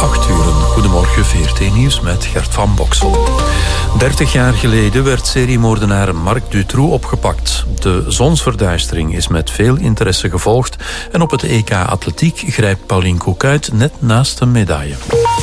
8 uur. Goedemorgen, VRT Nieuws met Gert van Boksel. 30 jaar geleden werd seriemoordenaar Marc Dutroux opgepakt. De zonsverduistering is met veel interesse gevolgd en op het EK Atletiek grijpt Pauline Koekuit net naast een medaille.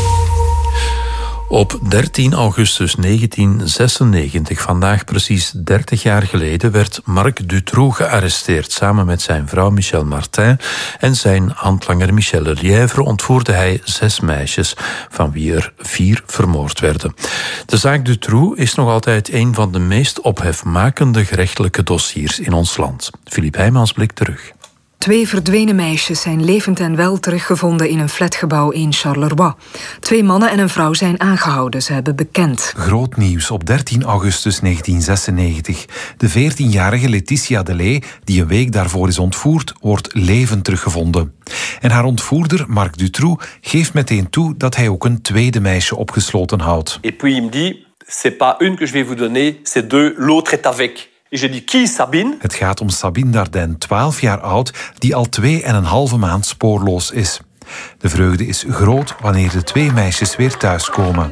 Op 13 augustus 1996, vandaag precies 30 jaar geleden, werd Marc Dutroux gearresteerd. Samen met zijn vrouw Michèle Martin en zijn handlanger Michel Lelièvre ontvoerde hij 6 meisjes, van wie er 4 vermoord werden. De zaak Dutroux is nog altijd een van de meest ophefmakende gerechtelijke dossiers in ons land. Philippe Heijmans blikt terug. 2 verdwenen meisjes zijn levend en wel teruggevonden in een flatgebouw in Charleroi. 2 mannen en een vrouw zijn aangehouden, ze hebben bekend. Groot nieuws op 13 augustus 1996. De 14-jarige Laetitia Delay, die een week daarvoor is ontvoerd, wordt levend teruggevonden. En haar ontvoerder, Marc Dutroux, geeft meteen toe dat hij ook een tweede meisje opgesloten houdt. Et puis il me dit, c'est pas une que je vais vous donner, c'est 2, l'autre est avec. Sabine? Het gaat om Sabine Dardenne, 12 jaar oud, die al 2,5 maand spoorloos is. De vreugde is groot wanneer de 2 meisjes weer thuiskomen.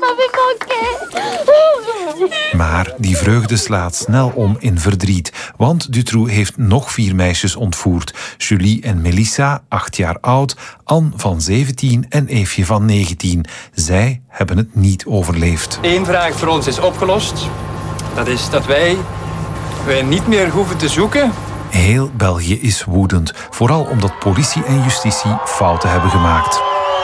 Maar die vreugde slaat snel om in verdriet, want Dutroux heeft nog 4 meisjes ontvoerd. Julie en Melissa, 8 jaar oud, Anne van 17 en Eefje van 19. Zij hebben het niet overleefd. Eén vraag voor ons is opgelost. Dat is dat wij niet meer hoeven te zoeken. Heel België is woedend, vooral omdat politie en justitie fouten hebben gemaakt.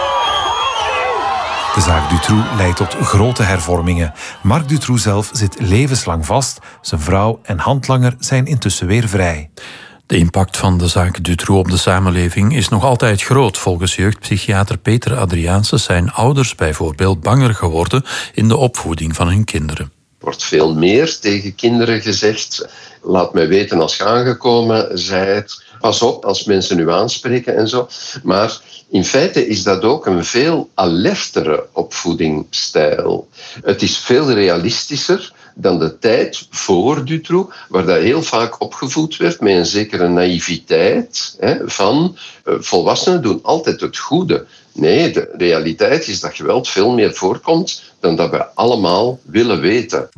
De zaak Dutroux leidt tot grote hervormingen. Marc Dutroux zelf zit levenslang vast. Zijn vrouw en handlanger zijn intussen weer vrij. De impact van de zaak Dutroux op de samenleving is nog altijd groot. Volgens jeugdpsychiater Peter Adriaanse zijn ouders bijvoorbeeld banger geworden in de opvoeding van hun kinderen. Er wordt veel meer tegen kinderen gezegd. Laat mij weten als je aangekomen zijt. Pas op als mensen u aanspreken en zo. Maar in feite is dat ook een veel alertere opvoedingsstijl. Het is veel realistischer dan de tijd voor Dutroux, waar dat heel vaak opgevoed werd met een zekere naïviteit van volwassenen doen altijd het goede. Nee, de realiteit is dat geweld veel meer voorkomt dan dat we allemaal willen weten.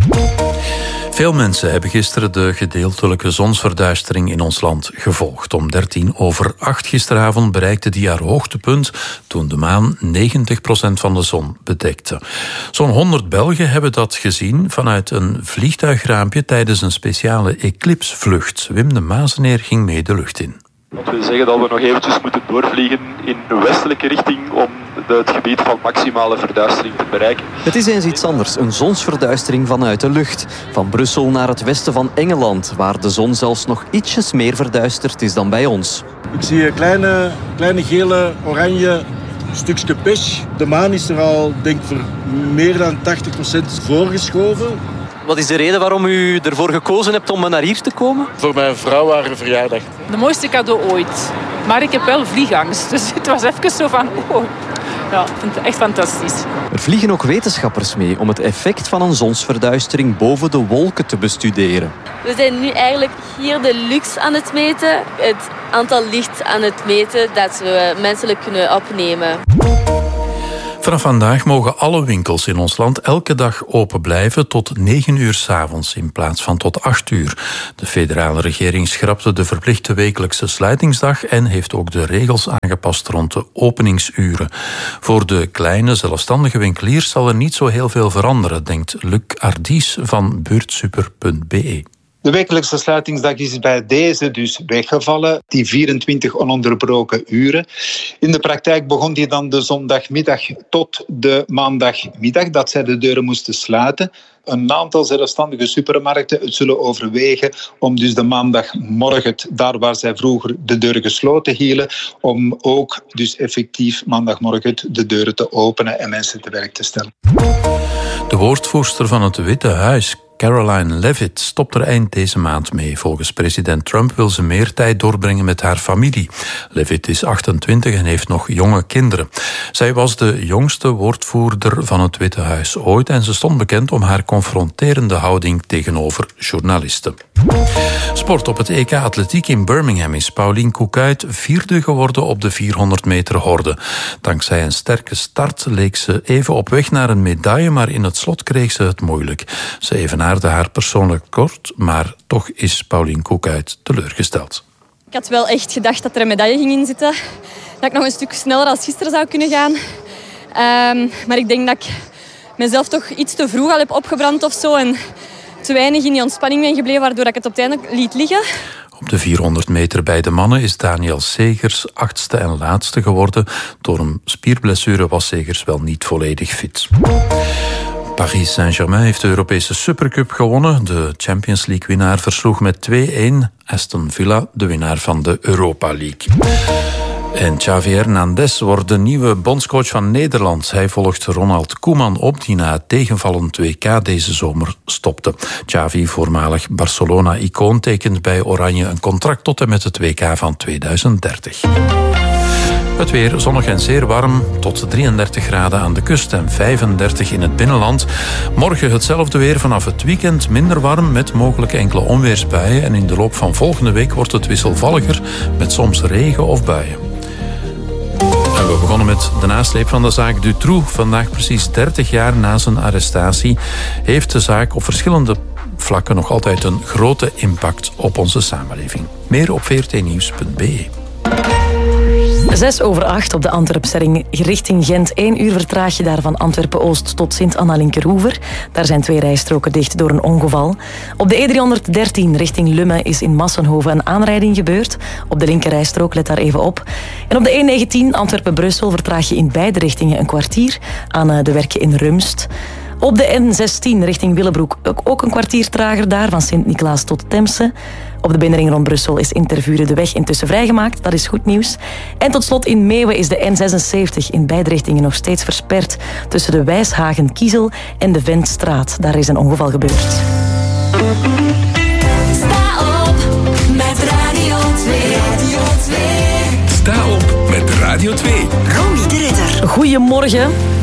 Veel mensen hebben gisteren de gedeeltelijke zonsverduistering in ons land gevolgd. Om 7:50 gisteravond bereikte die haar hoogtepunt toen de maan 90% van de zon bedekte. Zo'n 100 Belgen hebben dat gezien vanuit een vliegtuigraampje tijdens een speciale eclipsvlucht. Wim de Mazeneer ging mee de lucht in. Dat wil zeggen dat we nog eventjes moeten doorvliegen in de westelijke richting om het gebied van maximale verduistering te bereiken. Het is eens iets anders, een zonsverduistering vanuit de lucht. Van Brussel naar het westen van Engeland, waar de zon zelfs nog ietsjes meer verduisterd is dan bij ons. Ik zie een kleine gele, oranje stukje pech. De maan is er al, denk ik, voor meer dan 80% voorgeschoven. Wat is de reden waarom u ervoor gekozen hebt om naar hier te komen? Voor mijn vrouw haar verjaardag. De mooiste cadeau ooit. Maar ik heb wel vliegangst, dus het was even zo van... Oh. Ja, ik vind het echt fantastisch. Er vliegen ook wetenschappers mee om het effect van een zonsverduistering boven de wolken te bestuderen. We zijn nu eigenlijk hier de lux aan het meten. Het aantal licht aan het meten dat we menselijk kunnen opnemen. Vanaf vandaag mogen alle winkels in ons land elke dag open blijven tot 9 uur 's avonds in plaats van tot 8 uur. De federale regering schrapte de verplichte wekelijkse sluitingsdag en heeft ook de regels aangepast rond de openingsuren. Voor de kleine zelfstandige winkeliers zal er niet zo heel veel veranderen, denkt Luc Ardies van buurtsuper.be. De wekelijkse sluitingsdag is bij deze dus weggevallen, die 24 ononderbroken uren. In de praktijk begon die dan de zondagmiddag tot de maandagmiddag, dat zij de deuren moesten sluiten. Een aantal zelfstandige supermarkten het zullen overwegen om dus de maandagmorgen, daar waar zij vroeger de deuren gesloten hielden, om ook dus effectief maandagmorgen de deuren te openen en mensen te werk te stellen. De woordvoerster van het Witte Huis Caroline Leavitt stopt er eind deze maand mee. Volgens president Trump wil ze meer tijd doorbrengen met haar familie. Leavitt is 28 en heeft nog jonge kinderen. Zij was de jongste woordvoerder van het Witte Huis ooit en ze stond bekend om haar confronterende houding tegenover journalisten. Sport. Op het EK Atletiek in Birmingham is Pauline Koekuyt 4e geworden op de 400 meter horde. Dankzij een sterke start leek ze even op weg naar een medaille, maar in het slot kreeg ze het moeilijk. Ze evenaarde haar persoonlijk record, maar toch is Pauline Koekuyt teleurgesteld. Ik had wel echt gedacht dat er een medaille ging in zitten. Dat ik nog een stuk sneller als gisteren zou kunnen gaan. Maar ik denk dat ik mezelf toch iets te vroeg al heb opgebrand of zo. En te weinig in die ontspanning ben gebleven, waardoor ik het op het einde liet liggen. Op de 400 meter bij de mannen is Daniel Segers 8e en laatste geworden. Door een spierblessure was Segers wel niet volledig fit. Paris Saint-Germain heeft de Europese Supercup gewonnen. De Champions League-winnaar versloeg met 2-1 Aston Villa, de winnaar van de Europa League. En Xavi Hernandez wordt de nieuwe bondscoach van Nederland. Hij volgt Ronald Koeman op, die na het tegenvallend WK deze zomer stopte. Xavi, voormalig Barcelona-icoon, tekent bij Oranje een contract tot en met het WK van 2030. Het weer zonnig en zeer warm, tot 33 graden aan de kust en 35 in het binnenland. Morgen hetzelfde weer, vanaf het weekend minder warm met mogelijk enkele onweersbuien. En in de loop van volgende week wordt het wisselvalliger met soms regen of buien. En we begonnen met de nasleep van de zaak Dutroux. Vandaag precies 30 jaar na zijn arrestatie heeft de zaak op verschillende vlakken nog altijd een grote impact op onze samenleving. Meer op vrtnieuws.be. 7:06 op de Antwerpse richting Gent. 1 uur vertraag je daar van Antwerpen-Oost tot Sint-Anna-Linkerhoever. Daar zijn 2 rijstroken dicht door een ongeval. Op de E313 richting Lummen is in Massenhoven een aanrijding gebeurd. Op de linkerrijstrook, let daar even op. En op de E19 Antwerpen-Brussel vertraag je in beide richtingen een kwartier aan de werken in Rumst. Op de N16 richting Willebroek ook een kwartier trager daar, van Sint-Niklaas tot Temse. Op de binnenring rond Brussel is in Tervuren de weg intussen vrijgemaakt. Dat is goed nieuws. En tot slot in Meeuwen is de N76 in beide richtingen nog steeds versperd tussen de Wijshagen-Kiezel en de Ventstraat. Daar is een ongeval gebeurd. Sta op met Radio 2. Radio 2. Sta op met Radio 2. Ronnie de Ridder. Goedemorgen.